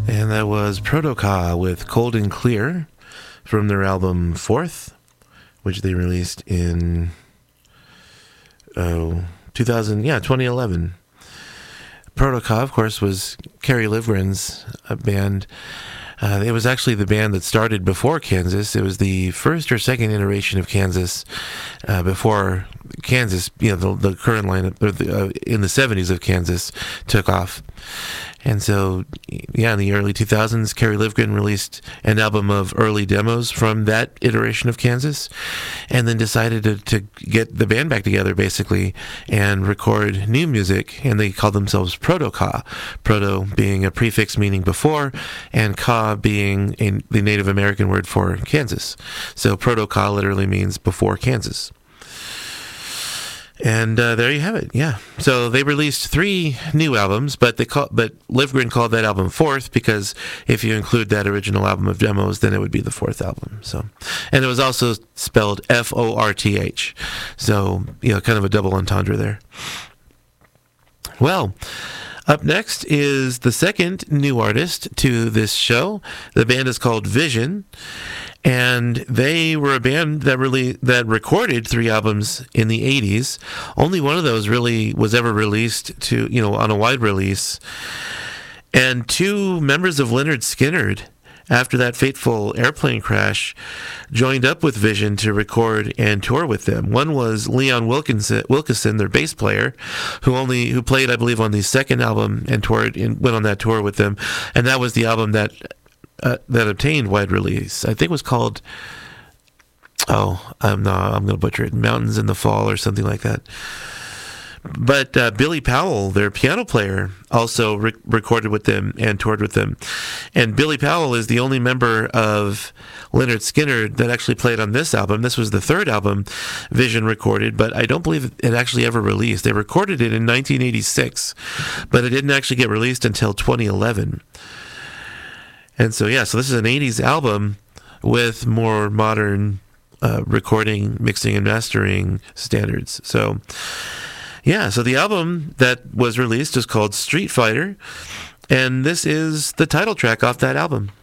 And that was Proto-Ka with Cold and Clear from their album Fourth, which they released in 2011. Proto-Ka, of course, was Kerry Livgren's band. It was actually the band that started before Kansas. It was the first or second iteration of Kansas before Kansas, the current lineup in the 70s of Kansas took off. And so, in the early 2000s, Kerry Livgren released an album of early demos from that iteration of Kansas, and then decided to get the band back together, basically, and record new music, and they called themselves Proto-Ka. Proto being a prefix meaning before, and Ka being the Native American word for Kansas. So Proto-Ka literally means before Kansas. And there you have it. Yeah. So they released 3 new albums, but Livgren called that album Fourth because if you include that original album of demos, then it would be the 4th album. So, and it was also spelled Forth. So, kind of a double entendre there. Well, up next is the second new artist to this show. The band is called Vision. And they were a band that recorded 3 albums in the 80s. Only one of those really was ever released on a wide release. And 2 members of Lynyrd Skynyrd, after that fateful airplane crash, joined up with Vision to record and tour with them. One was Leon Wilkeson, their bass player, who played, I believe, on the second album and went on that tour with them. And that was the album that obtained wide release. I think it was called, I'm going to butcher it, Mountains in the Fall or something like that. But Billy Powell, their piano player, also recorded with them and toured with them. And Billy Powell is the only member of Lynyrd Skynyrd that actually played on this album. This was the 3rd album Vision recorded, but I don't believe it actually ever released. They recorded it in 1986, but it didn't actually get released until 2011. And so, so this is an 80s album with more modern recording, mixing, and mastering standards. So, so the album that was released is called Street Fighter, and this is the title track off that album.